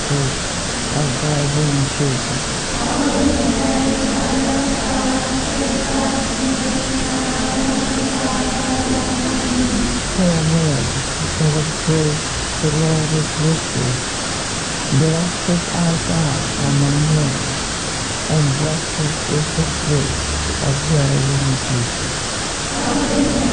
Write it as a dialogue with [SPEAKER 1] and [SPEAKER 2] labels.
[SPEAKER 1] fruit of thy womb, Jesus. Farewell, full of grace, the Lord is with thee. Blessed art thou among women, and blessed is the fruit of thy womb, Jesus.